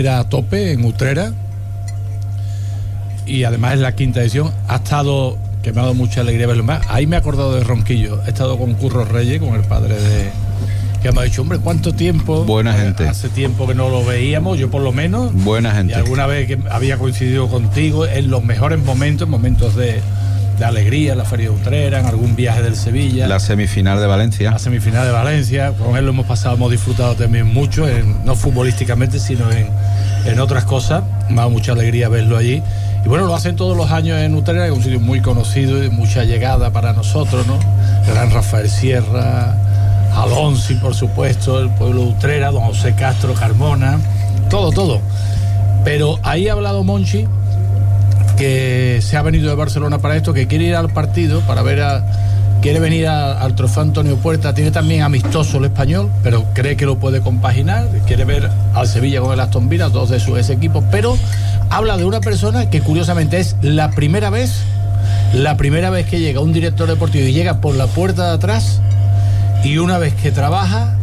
a tope en Utrera, y además es la 5ª edición. Ha estado, que me ha dado mucha alegría verlo más. Ahí me he acordado de Ronquillo. He estado con Curro Reyes, con el padre de... que me ha dicho, hombre, ¿cuánto tiempo? Buena gente. Hace tiempo que no lo veíamos, yo por lo menos. Buena gente. Y alguna vez que había coincidido contigo en los mejores momentos de alegría, en la Feria de Utrera, en algún viaje del Sevilla. La semifinal de Valencia. La semifinal de Valencia. Con él lo hemos pasado, hemos disfrutado también mucho, no futbolísticamente, sino en otras cosas. Me ha dado mucha alegría verlo allí. Y bueno, lo hacen todos los años en Utrera, que es un sitio muy conocido y de mucha llegada para nosotros, ¿no? Gran Rafael Sierra, Alonso, por supuesto, el pueblo de Utrera, don José Castro, Carmona, todo. Pero ahí ha hablado Monchi, que se ha venido de Barcelona para esto, que quiere ir al partido para ver quiere venir al Trofeo Antonio Puerta. Tiene también amistoso el Español, pero cree que lo puede compaginar. Quiere ver al Sevilla con el Aston Villa, dos de sus equipos, pero habla de una persona que curiosamente es la primera vez que llega un director deportivo y llega por la puerta de atrás, y una vez que trabaja,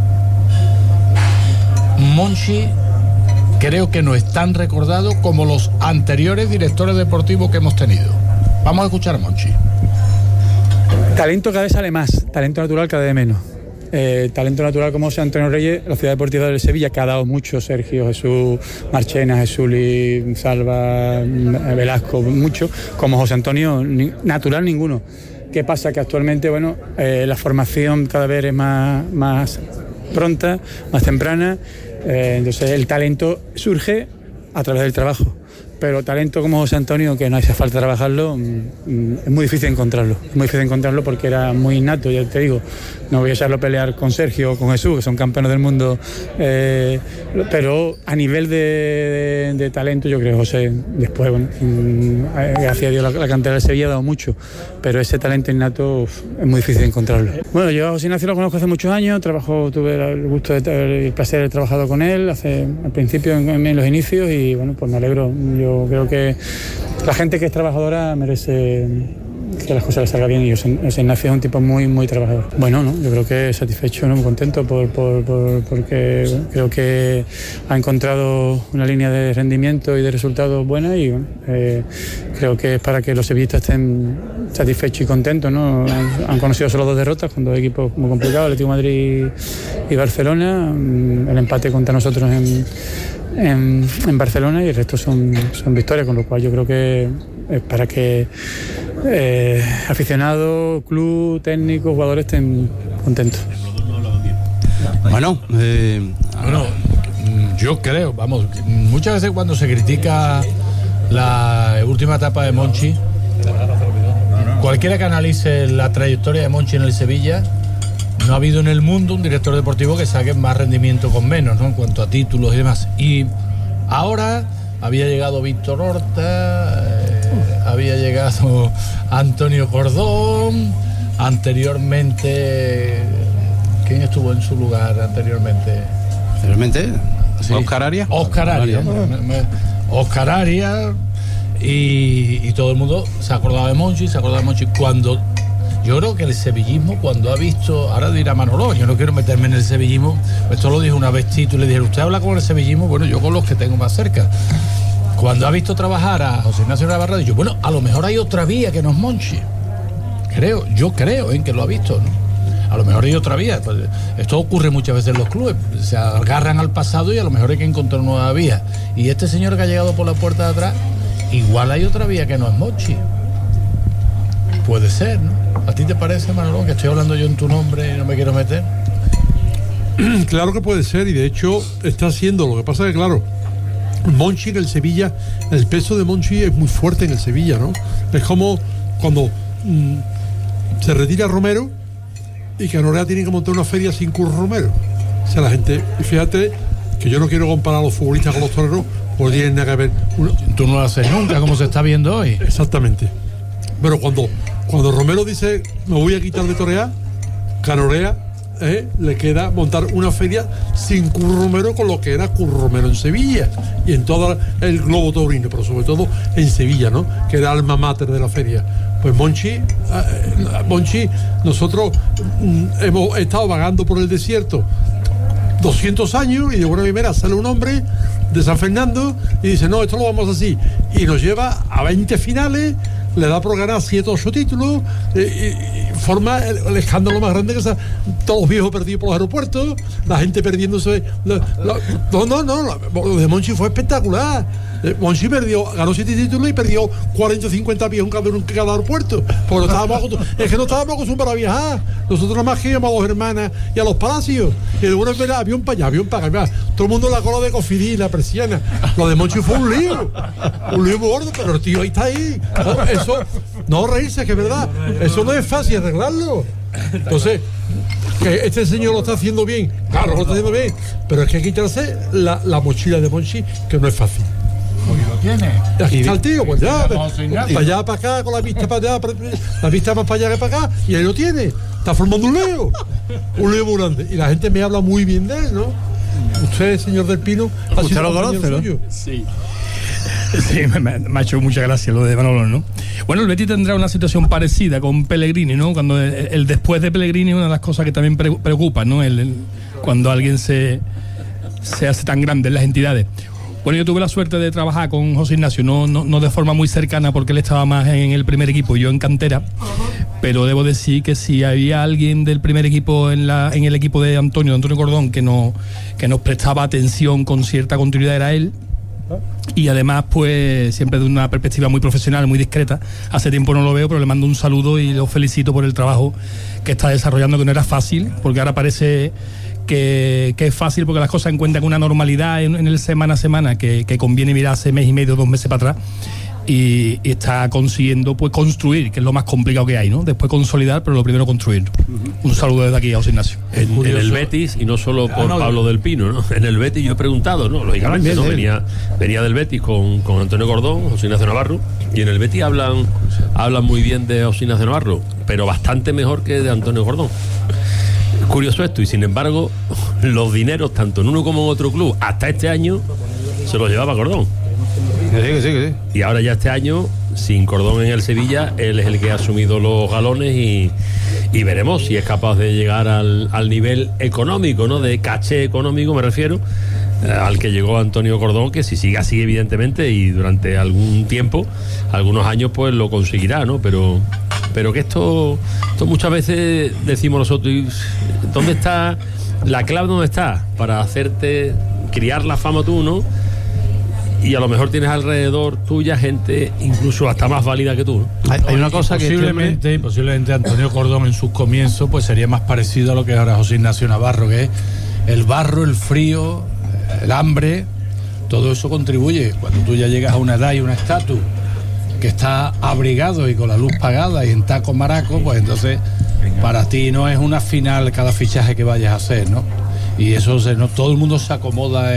Monchi creo que no es tan recordado como los anteriores directores deportivos que hemos tenido. Vamos a escuchar a Monchi. Talento cada vez sale más, talento natural cada vez menos. Talento natural como José Antonio Reyes, la ciudad deportiva de Sevilla, que ha dado mucho, Sergio, Jesús, Marchena, Jesuli, Salva, Velasco, mucho, como José Antonio, natural ninguno. ¿Qué pasa? Que actualmente, la formación cada vez es más pronta, más temprana, entonces el talento surge a través del trabajo. Pero talento como José Antonio, que no hace falta trabajarlo, es muy difícil encontrarlo. Es muy difícil encontrarlo porque era muy innato, ya te digo. No voy a echarlo a pelear con Sergio o con Jesús, que son campeones del mundo. Pero a nivel de talento, yo creo, José, después, gracias a Dios, la cantera de Sevilla ha dado mucho. Pero ese talento innato es muy difícil encontrarlo. Bueno, yo a José Ignacio lo conozco hace muchos años. Tuve el gusto, el placer de haber trabajado con él al principio, en los inicios, y pues me alegro. Yo creo que la gente que es trabajadora merece que las cosas les salgan bien, y José Ignacio es un tipo muy, muy trabajador. Yo creo que satisfecho, muy contento porque creo que ha encontrado una línea de rendimiento y de resultados buena, y creo que es para que los sevillistas estén satisfechos y contentos, ¿no? Han conocido solo 2 derrotas con 2 equipos muy complicados, Atlético de Madrid y Barcelona. El empate contra nosotros en Barcelona, y el resto son victorias, con lo cual yo creo que es para que aficionados, club, técnicos, jugadores estén contentos. Yo creo, muchas veces cuando se critica la última etapa de Monchi, cualquiera que analice la trayectoria de Monchi en el Sevilla, no ha habido en el mundo un director deportivo que saque más rendimiento con menos, ¿no? En cuanto a títulos y demás. Y ahora había llegado Víctor Horta, había llegado Antonio Cordón, anteriormente, ¿quién estuvo en su lugar anteriormente? ¿Sí? Óscar Arias. Óscar Arias, y todo el mundo se acordaba de Monchi, cuando... Yo creo que el sevillismo, cuando ha visto, ahora dirá Manolo, yo no quiero meterme en el sevillismo, esto lo dijo una vez Tito, y le dije, ¿usted habla con el sevillismo? Bueno, yo con los que tengo más cerca. Cuando ha visto trabajar a José Ignacio Navarra, dicho, bueno, a lo mejor hay otra vía que no es Monchi. Yo creo en que lo ha visto, ¿no? A lo mejor hay otra vía. Pues, esto ocurre muchas veces en los clubes, se agarran al pasado y a lo mejor hay que encontrar una nueva vía. Y este señor que ha llegado por la puerta de atrás, igual hay otra vía que no es Monchi. Puede ser, ¿no? ¿A ti te parece, Manolo, que estoy hablando yo en tu nombre y no me quiero meter? Claro que puede ser, y de hecho está haciendo. Lo que pasa es que, claro, Monchi en el Sevilla, el peso de Monchi es muy fuerte en el Sevilla, ¿no? Es como cuando se retira Romero y que Norea tiene que montar una feria sin Curro Romero. O sea, la gente, y fíjate que yo no quiero comparar a los futbolistas con los toreros, porque tienen nada que ver. Tú no lo haces nunca, como se está viendo hoy. Exactamente. Pero cuando Romero dice me voy a quitar de torear, Canorea le queda montar una feria sin Curro Romero, con lo que era Curro Romero en Sevilla y en todo el globo taurino, pero sobre todo en Sevilla, ¿no? Que era alma mater de la feria. Pues Monchi, nosotros hemos estado vagando por el desierto 200 años, y de buena primera sale un hombre de San Fernando y dice, no, esto lo vamos así, y nos lleva a 20 finales, le da por ganar 7 o 8 títulos, y forma el escándalo más grande que sea, todos los viejos perdidos por los aeropuertos, la gente perdiéndose. Lo de Monchi fue espectacular. Monchi ganó 7 títulos y perdió 40 o 50 viejos en cada aeropuerto, porque es que no estábamos acostumbrados a viajar. Nosotros nada más que íbamos a dos hermanas y a los palacios, y de una vez avión para allá, avión para acá, todo el mundo en la cola de Cofidis, la persiana. Lo de Monchi fue un lío muy gordo, pero el tío ahí está ahí. Eso, no reírse, que es verdad, eso no es fácil arreglarlo. Entonces, que este señor lo está haciendo bien, claro, lo está haciendo bien, pero es que hay que quitarse la mochila de Monchi, que no es fácil. Porque lo tiene. Aquí está el tío, pues ya, para allá, para acá, con la vista para allá, la vista más para allá que para acá, y ahí lo tiene. Está formando un lío muy grande. Y la gente me habla muy bien de él, ¿no? Usted, señor del Pino, ¿usted lo conoce, no? Sí. Sí, me ha hecho mucha gracia lo de Manolo, ¿no? Bueno, el Betis tendrá una situación parecida con Pellegrini, ¿no? Cuando el después de Pellegrini es una de las cosas que también preocupa, ¿no? Cuando alguien se hace tan grande en las entidades. Bueno, yo tuve la suerte de trabajar con José Ignacio, no de forma muy cercana, porque él estaba más en el primer equipo y yo en cantera, pero debo decir que si había alguien del primer equipo en el equipo de Antonio Cordón que nos prestaba atención con cierta continuidad, era él. Y además, pues siempre de una perspectiva muy profesional, muy discreta. Hace tiempo no lo veo, pero le mando un saludo y lo felicito por el trabajo que está desarrollando, que no era fácil, porque ahora parece que es fácil, porque las cosas encuentran una normalidad en el semana a semana que conviene mirar hace mes y medio, 2 meses para atrás, y está consiguiendo pues construir, que es lo más complicado que hay, ¿no? Después consolidar, pero lo primero construir. Un saludo desde aquí a José Ignacio. En el Betis, y no solo por Pablo del Pino, ¿no? En el Betis yo he preguntado, ¿no? Lógicamente, ¿no? Venía del Betis con Antonio Cordón, José Ignacio Navarro, y en el Betis hablan muy bien de José Ignacio Navarro, pero bastante mejor que de Antonio Cordón. Curioso esto, y sin embargo, los dineros, tanto en uno como en otro club, hasta este año, se los llevaba Cordón. Sí. Y ahora ya este año, sin Cordón en el Sevilla, él es el que ha asumido los galones y veremos si es capaz de llegar al nivel económico, ¿no? De caché económico, me refiero, al que llegó Antonio Cordón, que si sigue así, evidentemente, y durante algún tiempo, algunos años, pues lo conseguirá, ¿no? Pero que esto muchas veces decimos nosotros, ¿dónde está la clave? ¿Dónde está? Para hacerte criar la fama tú, ¿no? Y a lo mejor tienes alrededor tuya gente incluso hasta más válida que tú, ¿no? Hay una cosa que posiblemente Antonio Cordón en sus comienzos pues sería más parecido a lo que es ahora José Ignacio Navarro, que es el barro, el frío, el hambre, todo eso contribuye. Cuando tú ya llegas a una edad y un estatus que está abrigado y con la luz pagada y en taco maraco, pues entonces para ti no es una final cada fichaje que vayas a hacer, ¿no? Y eso todo el mundo se acomoda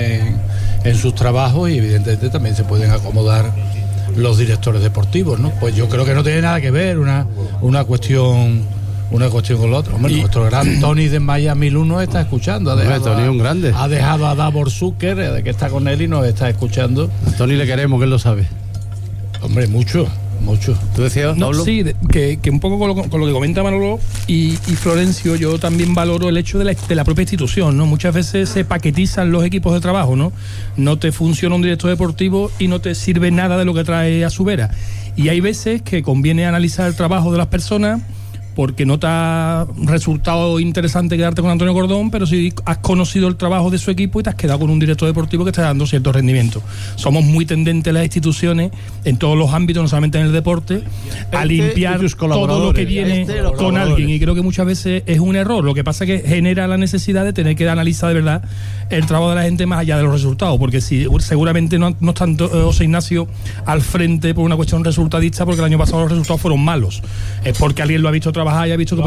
en sus trabajos, y evidentemente también se pueden acomodar los directores deportivos, ¿no? Pues yo creo que no tiene nada que ver una cuestión con la otra. Hombre, nuestro gran Tony de Miami Luz nos está escuchando. Tony es un grande. Ha dejado a Davor Zucker, de que está con él, y nos está escuchando. A Tony le queremos, que él lo sabe. Hombre, mucho. ¿Tú decías, Pablo? No, sí, que un poco con lo que comenta Manolo y Florencio, yo también valoro el hecho de la propia institución, ¿no? Muchas veces se paquetizan los equipos de trabajo, ¿no? No te funciona un director deportivo y no te sirve nada de lo que trae a su vera. Y hay veces que conviene analizar el trabajo de las personas, porque no te ha resultado interesante quedarte con Antonio Cordón, pero sí has conocido el trabajo de su equipo y te has quedado con un director deportivo que está dando cierto rendimiento. Somos muy tendentes las instituciones en todos los ámbitos, no solamente en el deporte, a limpiar todo lo que viene con alguien, y creo que muchas veces es un error. Lo que pasa es que genera la necesidad de tener que analizar de verdad el trabajo de la gente más allá de los resultados, porque si seguramente no está José Ignacio al frente por una cuestión resultadista, porque el año pasado los resultados fueron malos, es porque alguien lo ha visto trabajar y ha visto que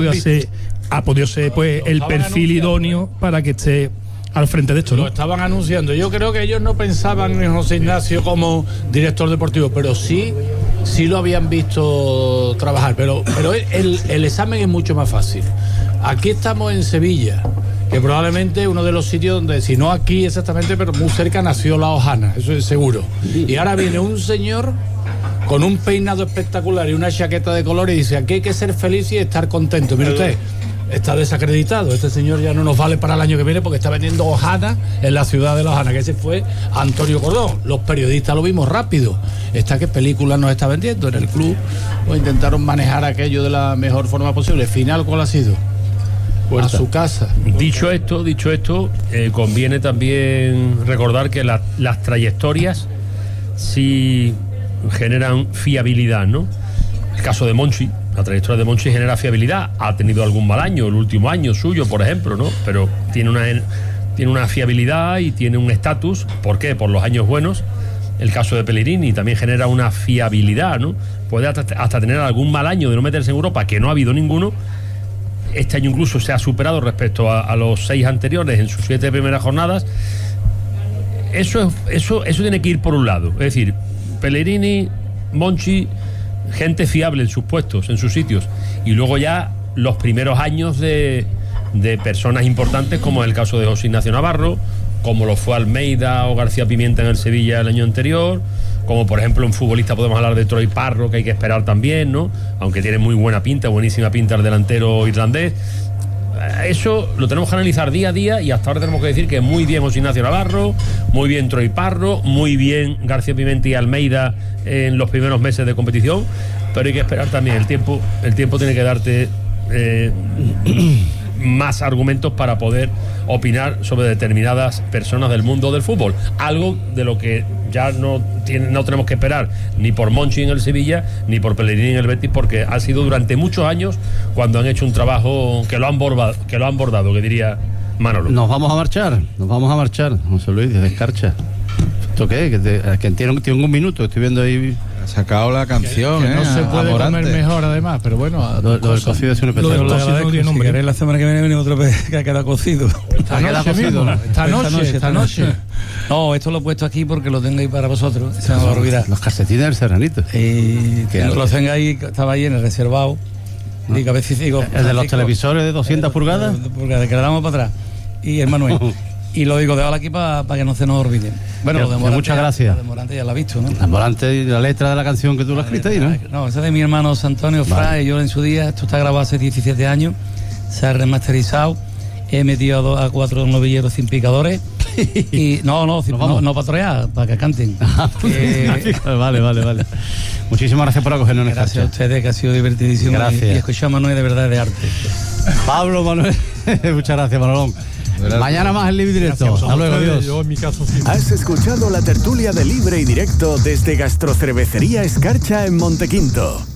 ha podido ser pues el perfil idóneo para que esté al frente de esto, ¿no? Lo estaban anunciando. Yo creo que ellos no pensaban en José Ignacio como director deportivo, pero sí lo habían visto trabajar. Pero el examen es mucho más fácil. Aquí estamos en Sevilla, que probablemente uno de los sitios donde, si no aquí exactamente, pero muy cerca, nació la hojana, eso es seguro. Y ahora viene un señor con un peinado espectacular y una chaqueta de color y dice: aquí hay que ser feliz y estar contento. Mire usted, está desacreditado. Este señor ya no nos vale para el año que viene porque está vendiendo hojanas en la ciudad de La Ojana, que ese fue Antonio Cordón. Los periodistas lo vimos rápido. ¿Qué película nos está vendiendo? En el club pues intentaron manejar aquello de la mejor forma posible. Final, ¿cuál ha sido? A su casa. Dicho esto, conviene también recordar que las trayectorias sí generan fiabilidad, ¿no? El caso de Monchi, la trayectoria de Monchi genera fiabilidad. Ha tenido algún mal año, el último año suyo, por ejemplo, ¿no? Pero tiene una fiabilidad y tiene un estatus. ¿Por qué? Por los años buenos. El caso de Pellegrini también genera una fiabilidad, ¿no? Puede hasta tener algún mal año de no meterse en Europa, que no ha habido ninguno. Este año incluso se ha superado respecto a los 6 anteriores en sus 7 primeras jornadas. Eso tiene que ir por un lado. Es decir, Pellegrini, Monchi, gente fiable en sus puestos, en sus sitios. Y luego ya los primeros años de personas importantes, como es el caso de José Ignacio Navarro, como lo fue Almeida o García Pimienta en el Sevilla el año anterior, como por ejemplo en futbolista podemos hablar de Troy Parro, que hay que esperar también, ¿no? Aunque tiene muy buena pinta, buenísima pinta el delantero irlandés. Eso lo tenemos que analizar día a día y hasta ahora tenemos que decir que muy bien José Ignacio Navarro, muy bien Troy Parro, muy bien García Pimienta y Almeida en los primeros meses de competición, pero hay que esperar también. El tiempo tiene que darte más argumentos para poder opinar sobre determinadas personas del mundo del fútbol, algo de lo que ya no tenemos que esperar ni por Monchi en el Sevilla ni por Pellegrini en el Betis, porque ha sido durante muchos años cuando han hecho un trabajo que lo han bordado, que diría Manolo. Nos vamos a marchar, José Luis, desde Escarcha. ¿Esto qué? Que tengo un minuto, estoy viendo ahí. Ha sacado la canción, que no se puede comer mejor, además, pero bueno. Lo del cocido es un especial. Si queréis, la semana que viene otro vez que ha quedado cocido. Esta noche. No, esto lo he puesto aquí porque lo tengo ahí para vosotros. Se me va a olvidar. Los calcetines del Serranito. Que lo tengo ahí, estaba ahí en el reservado. No. Digo, a ver si digo. ¿El de los televisores de 200 pulgadas? Pulgadas, que le damos para atrás. Y el Manuel. Y lo digo, déjalo aquí para que no se nos olvide. Bueno, lo de Morante, muchas gracias. Lo de Morante ya lo ha visto, ¿no? El Morante y la letra de la canción que tú la has escrito ahí, ¿no? No, esa es de mi hermano Antonio Fray. Yo en su día, esto está grabado hace 17 años, se ha remasterizado. He metido a 4 novilleros sin picadores. Y no para trolear, para que canten. Vale. Muchísimas gracias por acogernos en esta. Gracias a ustedes, que ha sido divertidísimo. Gracias. Y escuchar a Manuel de verdad de arte. Pablo, Manuel. Muchas gracias, Manolón. Mañana más en Libre y Directo. Hasta luego, adiós. Yo en mi caso sí. Has escuchado la tertulia de Libre y Directo desde Gastrocervecería Escarcha en Montequinto.